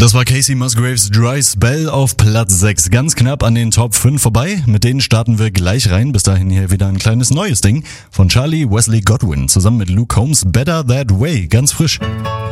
Das war Casey Musgraves Dry Spell auf Platz 6. Ganz knapp an den Top 5 vorbei. Mit denen starten wir gleich rein. Bis dahin hier wieder ein kleines neues Ding von Charlie Wesley Godwin zusammen mit Luke Combs, Better That Way. Ganz frisch.